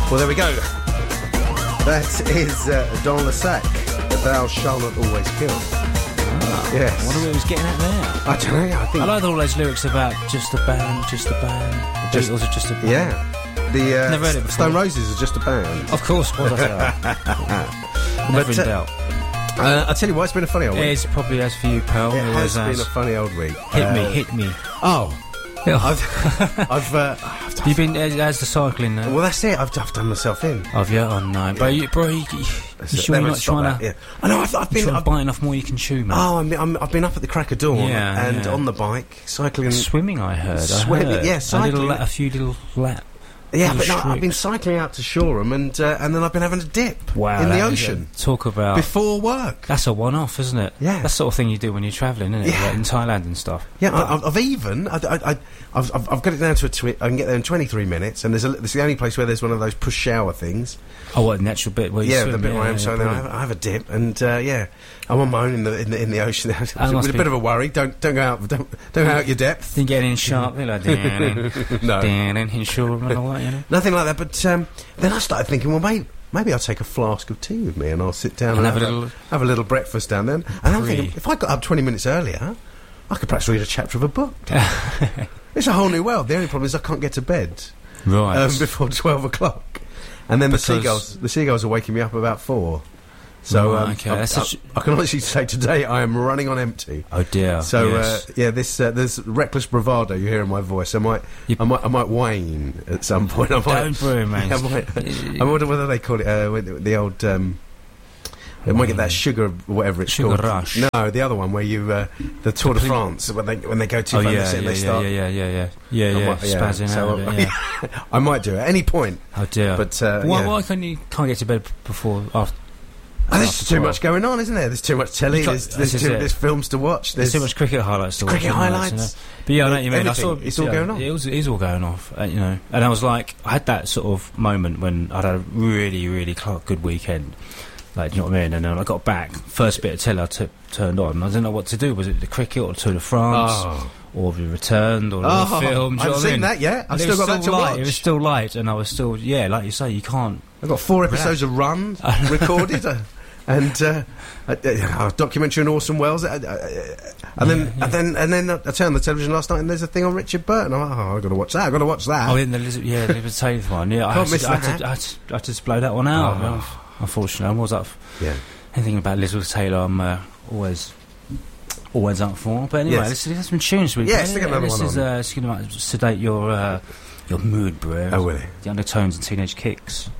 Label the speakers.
Speaker 1: Well, there we go. That is Don Lassac. Thou shalt not always kill. Yes.
Speaker 2: I wonder what he was getting at there.
Speaker 1: I don't know. I think.
Speaker 2: I like all those lyrics about just a band. The Beatles are just a band.
Speaker 1: Yeah. The
Speaker 2: Never heard it before.
Speaker 1: Stone Roses is just a band.
Speaker 2: Of course. Never in doubt.
Speaker 1: I'll tell you what, it's been a funny old week.
Speaker 2: It probably has for you, pal.
Speaker 1: It has been a funny old week.
Speaker 2: Hit me.
Speaker 1: Oh. I've
Speaker 2: You've been as the cycling now.
Speaker 1: well, that's it. I've done myself in.
Speaker 2: Have you? Oh no, but you sure you're not trying to?
Speaker 1: Yeah. I know. I've been
Speaker 2: biting off more you can chew, man.
Speaker 1: Oh, I've been up at the crack of dawn and on the bike cycling.
Speaker 2: Swimming, I heard.
Speaker 1: Cycling.
Speaker 2: A few little laps.
Speaker 1: Yeah, but no, I've been cycling out to Shoreham and then I've been having a dip in the ocean.
Speaker 2: Talk about
Speaker 1: before work.
Speaker 2: That's a one-off, isn't it?
Speaker 1: Yeah,
Speaker 2: that's the sort of thing you do when you're travelling, isn't it?
Speaker 1: Yeah.
Speaker 2: Like in Thailand and stuff.
Speaker 1: Yeah, I've got it down to I can get there in 23 minutes, and it's the only place where there's one of those push shower things.
Speaker 2: Oh, what, the natural bit where you swim?
Speaker 1: The bit where I am. So then I have a dip, and I'm on my own in the ocean. It's a bit of a worry. Don't go out. Don't go out your depth.
Speaker 2: Didn't get in sharp, like
Speaker 1: no,
Speaker 2: in Shoreham and all that, you know.
Speaker 1: Nothing like that. But then I started thinking, well, maybe I'll take a flask of tea with me, and I'll sit down and have a little breakfast down there. And I'm thinking, if I got up 20 minutes earlier, I could perhaps read a chapter of a book. It's a whole new world. The only problem is I can't get to bed before 12 o'clock. And then the seagulls are waking me up about 4. So I can honestly say today I am running on empty.
Speaker 2: Oh dear.
Speaker 1: So this reckless bravado you hear in my voice. I might wane at some point.
Speaker 2: Don't brew, man.
Speaker 1: I wonder whether they call it the old. They might get that sugar, whatever it's
Speaker 2: sugar
Speaker 1: called.
Speaker 2: Rush.
Speaker 1: No, the other one where you the Tour de France when they go too far and they start.
Speaker 2: Spazzing out.
Speaker 1: I might do it at any point.
Speaker 2: Oh dear.
Speaker 1: But
Speaker 2: why can't get to bed before after?
Speaker 1: There's too much going on, isn't there? There's too much telly. There's films to watch.
Speaker 2: There's too much cricket highlights to watch.
Speaker 1: Cricket highlights.
Speaker 2: You know? But yeah, I know what you mean.
Speaker 1: It's all going on.
Speaker 2: It is all going off, you know. And I was like, I had that sort of moment when I'd had a really, really good weekend. Like, do you know what I mean? And then I got back, first bit of telly I turned on. I didn't know what to do. Was it the cricket or the Tour de France? Or the Returned or the film?
Speaker 1: I haven't seen that yet. I've still got that to watch.
Speaker 2: It was still light, and I was still, like you say, you can't.
Speaker 1: I've got 4 episodes of Run recorded. And a documentary on Orson Welles, and then I turned on the television last night, and there's a thing on Richard Burton. I've got to watch that.
Speaker 2: Oh, in the Lizard Taylor one. Yeah, I had to just blow that one out. Unfortunately, I was up. Anything about Elizabeth Taylor, I'm always up for. But anyway, let's some tunes.
Speaker 1: Stick another one on.
Speaker 2: This is going to sedate your mood, bro.
Speaker 1: Oh, will it?
Speaker 2: The Undertones and Teenage Kicks.